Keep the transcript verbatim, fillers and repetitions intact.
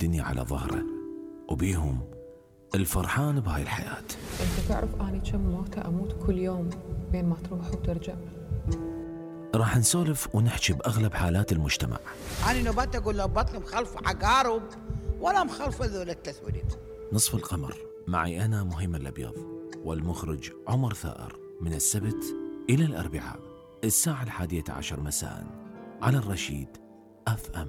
الدنيا على ظهره، وبيهم الفرحان بهاي الحياة. أنت تعرف أني كم موتة أموت كل يوم بين ما تروح وترجع؟ راح نسولف ونحكي بأغلب حالات المجتمع. أنا نبات أقول له بطني مخلف عقارب ولا مخلف ذول التسويد. نصف القمر معي أنا مهيمن الأبيض والمخرج عمر ثائر، من السبت إلى الأربعاء الساعة الحادية عشر مساء على الرشيد أف أم.